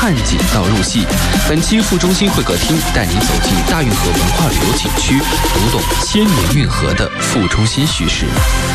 探景到入戏。本期副中心会客厅带您走进大运河文化旅游景区，读懂千年运河的副中心叙事。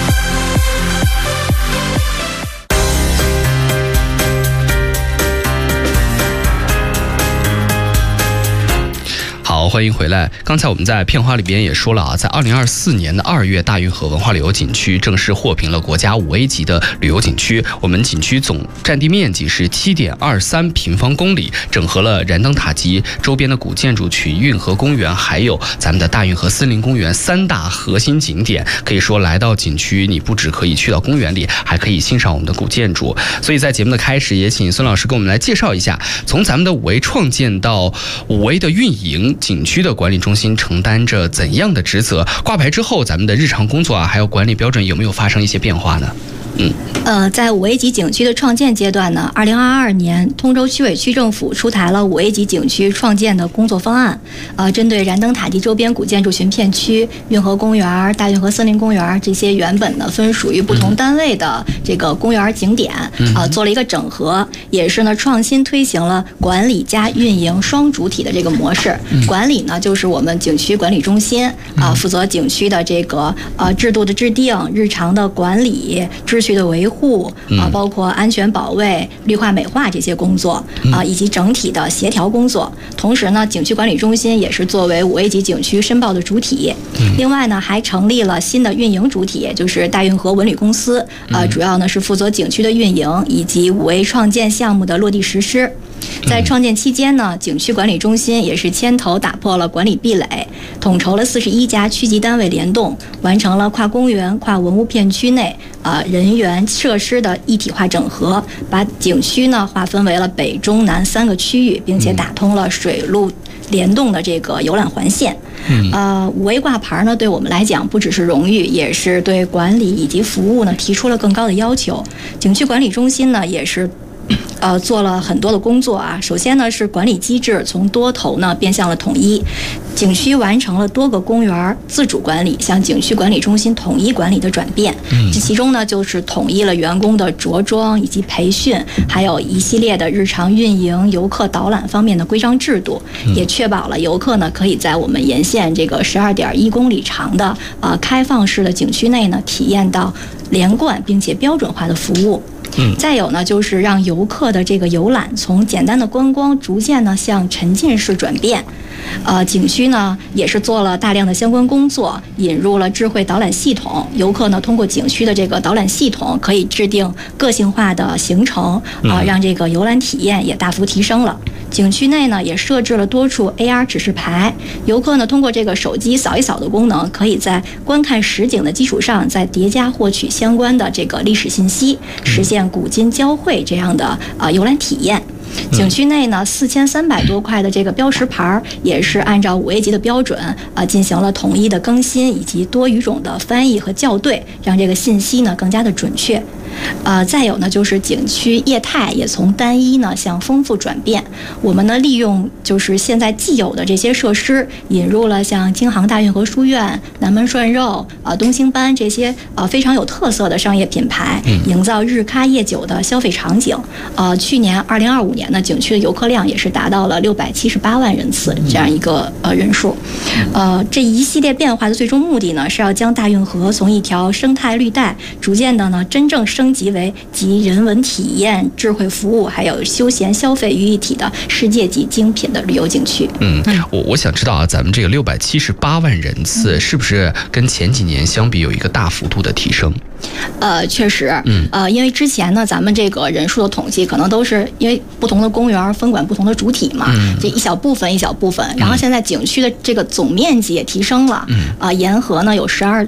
好，欢迎回来。刚才我们在片花里边也说了啊，在2024年的2月，大运河文化旅游景区正式获评了国家5A 级的旅游景区。我们景区总占地面积是7.23平方公里，整合了燃灯塔及周边的古建筑群、运河公园，还有咱们的大运河森林公园3大核心景点。可以说来到景区，你不只可以去到公园里，还可以欣赏我们的古建筑。所以在节目的开始，也请孙老师给我们来介绍一下，从咱们的5A 创建到5A 的运营，景区的管理中心承担着怎样的职责？挂牌之后，咱们的日常工作啊，还有管理标准有没有发生一些变化呢？ 在5A 级景区的创建阶段呢，2022年通州区委区政府出台了5A 级景区创建的工作方案。针对燃灯塔及周边古建筑群片区、运河公园、大运河森林公园这些原本呢分属于不同单位的这个公园景点，做了一个整合，也是呢创新推行了管理加运营双主体的这个模式。管理呢就是我们景区管理中心负责景区的这个制度的制定、日常的管理、秩序的维护包括安全保卫、绿化美化这些工作以及整体的协调工作。同时呢，景区管理中心也是作为5A 级景区申报的主体。另外呢，还成立了新的运营主体，就是大运河文旅公司，主要呢是负责景区的运营以及5A 创建项目的落地实施。在创建期间呢，景区管理中心也是牵头打破了管理壁垒，统筹了41家区级单位联动，完成了跨公园、跨文物片区内人员设施的一体化整合，把景区呢划分为了北中南3个区域，并且打通了水陆联动的这个游览环线。5A 挂牌呢，对我们来讲不只是荣誉，也是对管理以及服务呢提出了更高的要求。景区管理中心呢也是做了很多的工作啊。首先呢是管理机制从多头呢变向了统一，景区完成了多个公园自主管理向景区管理中心统一管理的转变。这其中呢就是统一了员工的着装以及培训，还有一系列的日常运营、游客导览方面的规章制度，也确保了游客呢可以在我们沿线这个12.1公里长的开放式的景区内呢体验到连贯并且标准化的服务。再有呢，就是让游客的这个游览从简单的观光逐渐呢向沉浸式转变。景区呢也是做了大量的相关工作，引入了智慧导览系统，游客呢通过景区的这个导览系统可以制定个性化的行程让这个游览体验也大幅提升了。景区内呢也设置了多处 AR 指示牌，游客呢通过这个手机扫一扫的功能，可以在观看实景的基础上再叠加获取相关的这个历史信息，实现古今交汇这样的游览体验。景区内呢4300多块的这个标识牌也是按照5A 级的标准进行了统一的更新以及多语种的翻译和校对，让这个信息呢更加的准确。再有呢就是景区业态也从单一呢向丰富转变。我们呢利用就是现在既有的这些设施，引入了像京杭大运河书院、南门涮肉东星斑这些非常有特色的商业品牌，营造日咖夜酒的消费场景。去年2025年呢，景区的游客量也是达到了678万人次这样一个人数。这一系列变化的最终目的呢，是要将大运河从一条生态绿带逐渐的呢真正升级为集人文体验、智慧服务还有休闲消费于一体的世界级精品的旅游景区。 我想知道啊，咱们这个678万人次是不是跟前几年相比有一个大幅度的提升？ 确实，因为之前呢，咱们这个人数的统计可能都是因为不同的公园分管不同的主体嘛，这一小部分，然后现在景区的这个总面积也提升了，沿河呢有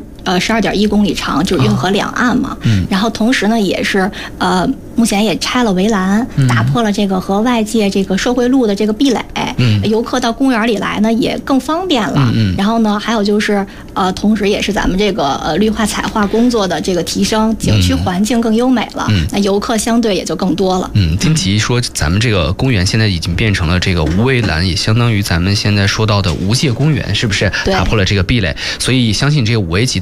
12.1公里长，就是运河两岸嘛，然后同时呢也是目前也拆了围栏，打破了这个和外界这个社会路的这个壁垒，游客到公园里来呢也更方便了。然后呢，还有就是同时也是咱们这个绿化彩化工作的这个提升，景区环境更优美了，那游客相对也就更多了。 听其说，咱们这个公园现在已经变成了这个无围栏，也相当于咱们现在说到的无界公园，是不是？打破了这个壁垒，所以相信这个5A级的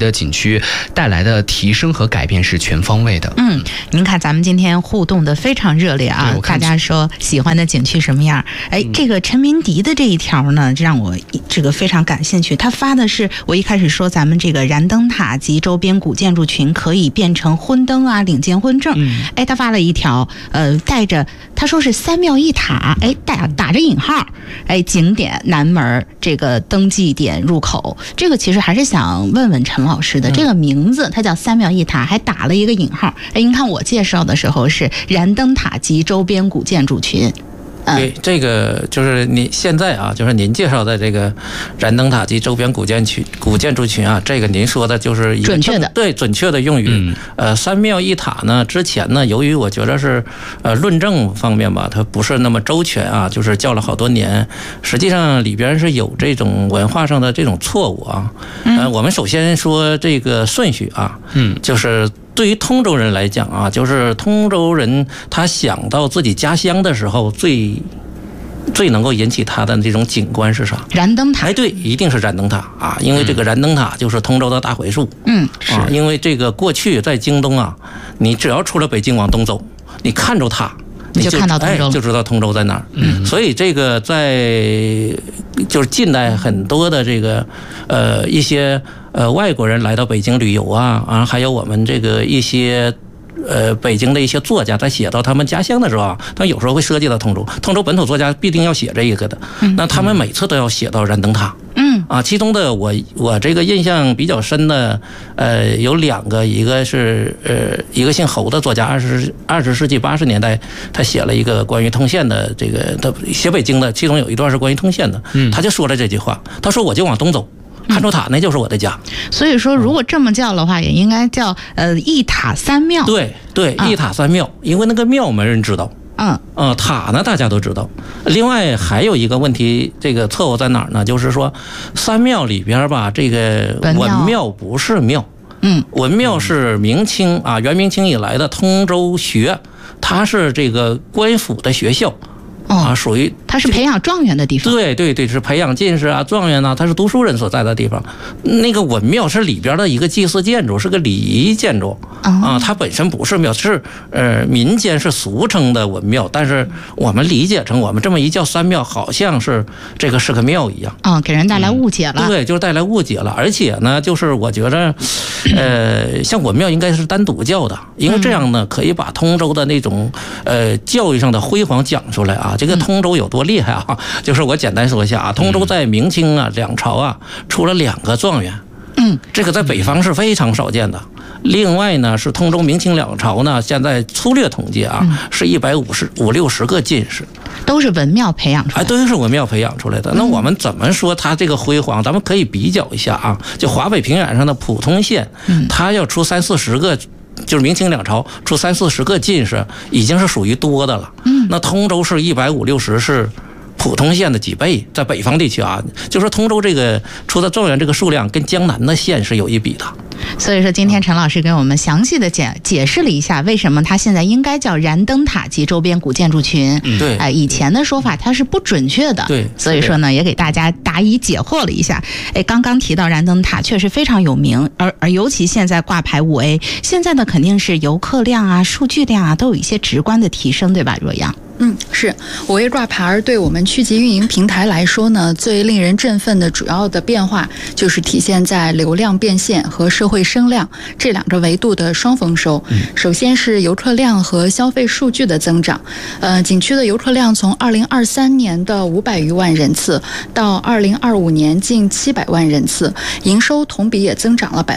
的景区带来的提升和改变是全方位的。 您看咱们今天互动的非常热烈啊，大家说喜欢的景区什么样？这个陈明迪的这一条呢，让我这个非常感兴趣。他发的是我一开始说咱们这个燃灯塔及周边古建筑群可以变成婚灯啊，领建婚证。他发了一条，带着他说是3庙1塔，打着引号，景点南门这个登记点入口。这个其实还是想问问陈老师的，这个名字它叫3庙1塔，还打了一个引号。您看我介绍的时候是燃灯塔及周边古建筑群。 对，这个就是你现在啊，就是您介绍的这个燃灯塔及周边古建筑群啊，这个您说的就是一个准确的， 对，准确的用语。3庙1塔呢，之前呢，由于我觉得是论证方面吧，它不是那么周全啊，就是叫了好多年，实际上里边是有这种文化上的这种错误啊。我们首先说这个顺序啊，就是对于通州人来讲啊，就是通州人他想到自己家乡的时候，最能够引起他的这种景观是啥？ 燃灯塔。 对，一定是燃灯塔啊，因为这个燃灯塔就是通州的大槐树。因为这个过去在京东啊，你只要出了北京往东走，你看着它， 你就看到通州， 就知道通州在哪儿。所以这个在就是近代很多的这个一些外国人来到北京旅游啊，还有我们这个一些北京的一些作家在写到他们家乡的时候啊，他有时候会涉及到通州本土作家必定要写这一个的。那他们每次都要写到燃灯塔。其中的我这个印象比较深的有2个，一个是一个姓侯的作家，20世纪80年代他写了一个关于通县的这个，他写北京的，其中有一段是关于通县的，他就说了这句话，他说我就往东走，看着塔那就是我的家。 所以说如果这么叫的话，也应该叫1塔3庙。 对，1塔3庙，因为那个庙没人知道。塔呢大家都知道。另外还有一个问题，这个错误在哪儿呢？就是说3庙里边吧，这个文庙不是庙。文庙是明清啊，元明清以来的通州学，它是这个官府的学校。属于它是培养状元的地方。 对，是培养进士啊、状元啊，它是读书人所在的地方。那个文庙是里边的一个祭祀建筑，是个礼仪建筑它本身不是庙，是民间是俗称的文庙，但是我们理解成我们这么一叫3庙，好像是这个是个庙一样给人带来误解了。 对，就是带来误解了。而且呢，就是我觉得像文庙应该是单独叫的，因为这样呢可以把通州的那种教育上的辉煌讲出来啊。这个通州有多厉害啊？就是我简单说一下啊，通州在明清啊2朝啊出了2个状元，这个在北方是非常少见的。另外呢，是通州明清2朝呢，现在粗略统计啊，是150-160个进士， 都是文庙培养出来的。 都是文庙培养出来的。那我们怎么说它这个辉煌？咱们可以比较一下啊，就华北平原上的普通县，它要出30-40个。就是明清2朝出30-40个进士，已经是属于多的了。那通州是150-160是普通县的几倍，在北方地区啊，就说通州这个出的状元这个数量跟江南的县是有一比的。 所以说今天陈老师给我们详细的解释了一下为什么它现在应该叫燃灯塔及周边古建筑群。 对， 以前的说法它是不准确的。 对， 所以说呢也给大家答疑解惑了一下。刚刚提到燃灯塔确实非常有名，而尤其现在挂牌5A，现在呢肯定是游客量啊、数据量啊都有一些直观的提升，对吧，若阳？ 是5A挂牌对我们区级运营平台来说呢，最令人振奋的主要的变化就是体现在流量变现和社会声量这2个维度的双丰收。首先是游客量和消费数据的增长。景区的游客量从2023年的500余万人次到2025年近700万人次，营收同比也增长了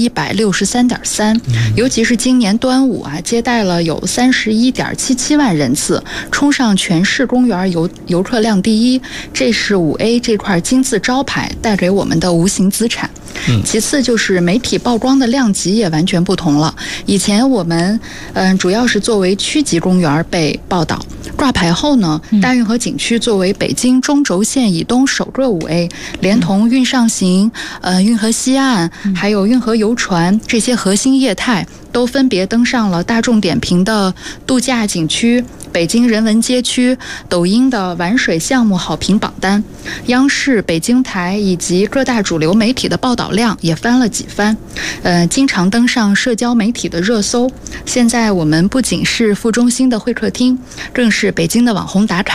163.3%。尤其是今年端午啊，接待了有31.77万人次，冲上全市公园游客量第1，这是5A 这块金字招牌带给我们的无形资产。其次就是媒体曝光的量级也完全不同了。以前我们主要是作为区级公园被报道，挂牌后呢，大运河景区作为北京中轴线以东首个5A，连同运上行、运河西岸还有运河游船这些核心业态都分别登上了大众点评的度假景区、 北京人文街区、抖音的玩水项目好评榜单，央视、北京台以及各大主流媒体的报道量也翻了几番，经常登上社交媒体的热搜。现在我们不仅是副中心的会客厅，更是北京的网红打卡